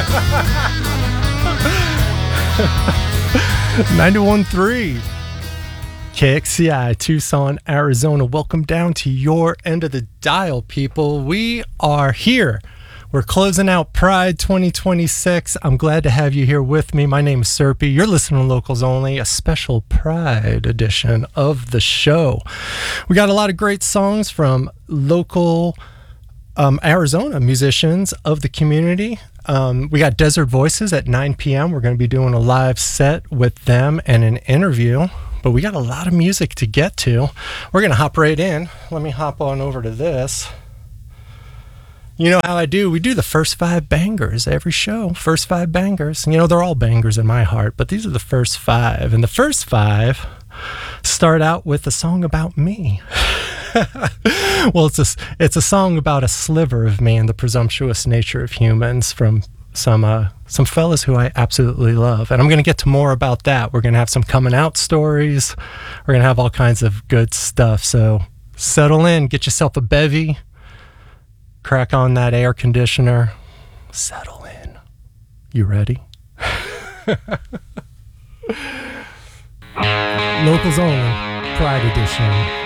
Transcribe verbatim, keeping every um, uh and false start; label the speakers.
Speaker 1: ninety-one point three K X C I, Tucson, Arizona. Welcome down to your end of the dial, people. We are here. We're closing out Pride twenty twenty-six. I'm glad to have you here with me. My name is Serpy. You're listening to Locals Only, a special Pride edition of the show. We got a lot of great songs from local um, Arizona musicians of the community. Um, we got Desert Voices at nine p.m. We're going to be doing a live set with them and an interview. But we got a lot of music to get to. We're going to hop right in. Let me hop on over to this. You know how I do. We do the first five bangers every show. First five bangers. You know, they're all bangers in my heart, but these are the first five. And the first five start out with a song about me. Well, it's a, it's a song about a sliver of me and the presumptuous nature of humans from some uh, some fellas who I absolutely love. And I'm going to get to more about that. We're going to have some coming out stories. We're going to have all kinds of good stuff. So settle in. Get yourself a bevy. Crack on that air conditioner. Settle in. You ready? Locals Only, Pride Edition.